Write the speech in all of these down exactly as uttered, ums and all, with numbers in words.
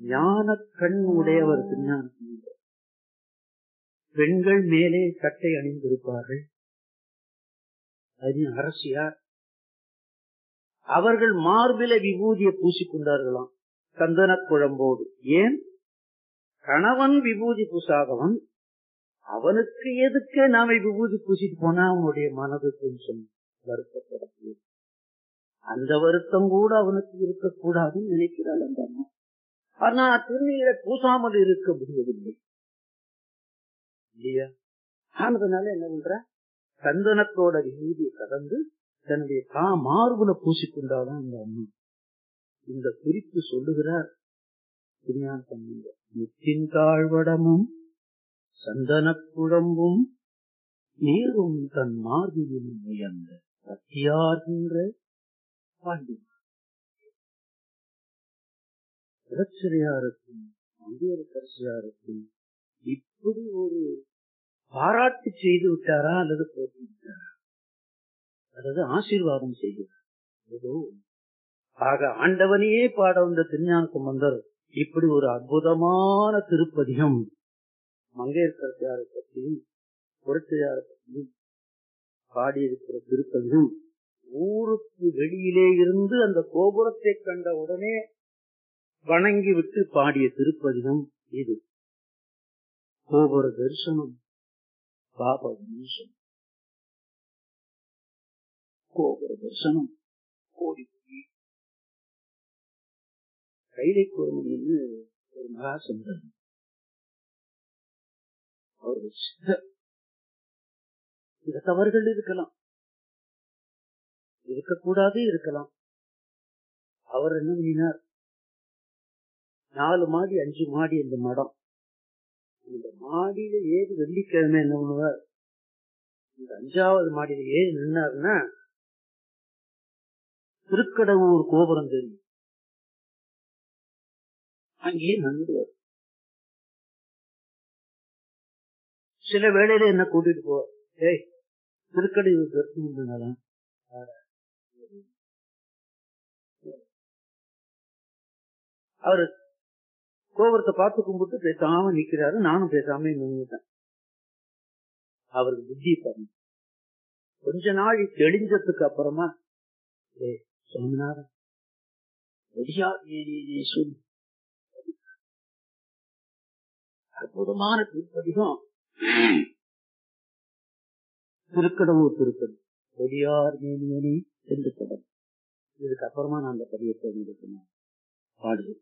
ஞான கண் உடையவர் திருஞான சம்பந்தர். பெண்கள் மேலே சட்டை அணிந்திருப்பார்கள். அது அரசியார். அவர்கள் மார்பில விபூதியை பூசிக்கொண்டார்களாம் சந்தன குழம்போடு. ஏன்? கணவன் விபூதி பூசாதவன், அவனுக்கு எதுக்கு நாம விபூதி பூசிட்டு போனா அவனுடைய மனது கொஞ்சம் வருத்தப்படக்கூடும். அந்த வருத்தம் கூட அவனுக்கு இருக்கக்கூடாதுன்னு நினைக்கிறாள் அந்த அம்மா. ஆனா திருநீரை பூசாமல் இருக்க முடியவில்லை இல்லையா? ஆனதுனால என்ன பண்ற, சந்தனத்தோட விபூதியை கடந்து தன்னுடைய தா மார்புல பூசிக்கொண்டாதான் அந்த அம்மா. இந்த குறிப்பு சொல்லுகிறார் திருஞான சம்பந்தர். முத்தின் தாழ்வடமும் சந்தன குழம்பும் நீரும் தன் மார்பிலும் உயர்ந்த சத்தியார்கின்ற பாண்டி இலச்சிறையாருக்கும் அங்கேற்கரசியாருக்கும் இப்படி ஒரு பாராட்டு செய்து விட்டாரா அல்லது போட்டு விட்டாரா? அதாவது ஆசீர்வாதம் செய்கிறார். ஏதோ ஆக ஆண்டவனையே பாட வந்த திருஞான சம்பந்தர் இப்படி ஒரு அற்புதமான திருப்பதிகம் மங்கையர்க்கரசியாரை பற்றியும் புரட்சியாரை பற்றியும் பாடியிருக்கிற திருப்பதிகம் ஊருக்கு வெளியிலே இருந்து அந்த கோபுரத்தை கண்ட உடனே வணங்கி விட்டு பாடிய திருப்பதிகம் இது. கோபுர தரிசனம் பாப வம்சம். கோபுர தரிசனம் கோடி கைலை கோர்மன் என்று ஒரு மகா சந்தர். அவர்கள் சித்தர். இந்த தவறுகள் இருக்கலாம், இருக்கக்கூடாது இருக்கலாம். அவர் என்ன பண்ணினார், நாலு மாடி அஞ்சு மாடி இந்த மடம். இந்த மாடியில ஏது வெள்ளிக்கிழமை என்ன பண்ணுவார், இந்த அஞ்சாவது மாடியில ஏது நின்னாருன்னா திருக்கடவுர் கோபுரம் தெரியும், அங்கேயே நன்றுவார். சில வேளையில என்ன கூட்டிட்டு போ, ஏய் திருக்கடவுர் தரிசனம், அவரு கோபுரத்தை பார்த்து கும்பிட்டு பேசாம நிக்கிறாரு. நானும் பேசாம நின்றுட்டேன். அவருக்கு புத்தி பண்ண கொஞ்ச நாள் தெளிஞ்சதுக்கு அப்புறமா, ஏ சுவாமிநாதன் அற்புதமான திருப்பதிகம் திருக்கடவுர் திருப்பதி கொடியார் மேனியனி என்று தொடர். இதுக்கு அப்புறமா நான் அந்த பதியத்தை பாடுவேன்.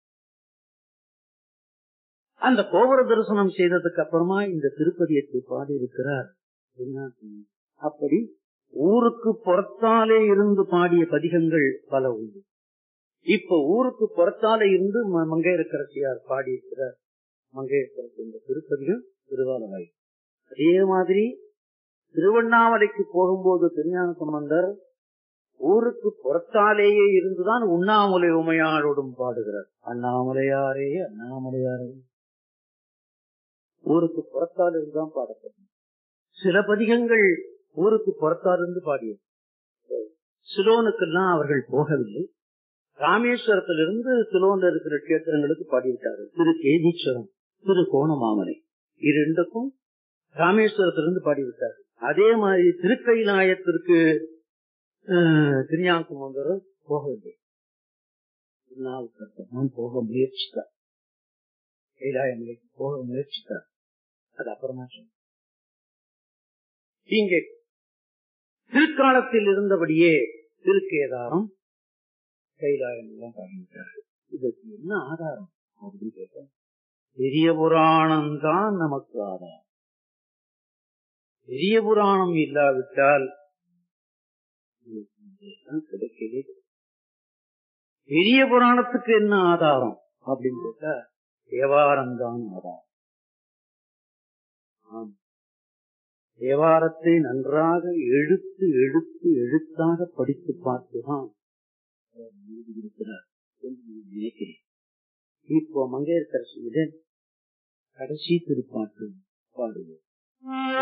அந்த கோபுர தரிசனம் செய்ததுக்கு அப்புறமா இந்த திருப்பதியத்தை பாடியிருக்கிறார். அப்படி ஊருக்கு புறத்தாலே இருந்து பாடிய பதிகங்கள் பல உண்டு. இப்ப ஊருக்கு புறத்தாலே இருந்து மங்கையர்க்கரசியார் பாடியிருக்கிறார். மங்கையர்க்கரசி இந்த திருப்பதிகம் திருவாலவாய். அதே மாதிரி திருவண்ணாமலைக்கு போகும்போது திருஞான சம்பந்தர் ஊருக்கு புறத்தாலேயே இருந்துதான் உண்ணாமலை உமையாளோடும் பாடுகிறார். அண்ணாமலையாரே அண்ணாமலையாரே ஊருக்கு புறத்தால் இருந்துதான் பாடப்படும். சில பதிகங்கள் ஊருக்கு புறத்தால் இருந்து பாடியது. சிலோனுக்கெல்லாம் அவர்கள் போகவில்லை. ராமேஸ்வரத்திலிருந்து சிலோன்ல இருக்கிற கேத்திரங்களுக்கு பாடிவிட்டார்கள். திரு கேதீஸ்வரம், திரு கோணமாமலை இரண்டுக்கும் ராமேஸ்வரத்திலிருந்து பாடிவிட்டார்கள். அதே மாதிரி திருக்கைலாயத்திற்கு திருஞான சம்பந்தர் போகவில்லை. போக முயற்சித்தார், கைலாய நிலைக்கு போக முயற்சித்தார். அது அப்புறமா இங்கே திருக்காலத்தில் இருந்தபடியே திருக்கேதாரம் கைலாயம் எல்லாம் பாடிவிட்டார்கள். இதற்கு என்ன ஆதாரம் அப்படின்னு கேட்ட, பெரிய புராணம் தான் நமக்கு ஆதாரம். பெரிய புராணம் இல்லாவிட்டால் கிடைக்கவே. பெரிய புராணத்துக்கு என்ன ஆதாரம் அப்படின்னு கேட்டா தேவாரம் தான் ஆதாரம். தேவாரத்தை நன்றாக எழுத்து எழுத்து எழுத்தாக படித்து பார்த்துதான் இருக்கிறார் என்று நினைக்கிறேன். இப்போ மங்கையர்க்கரசியுடன் கடைசி திருப்பாட்டு பாடுவோம்.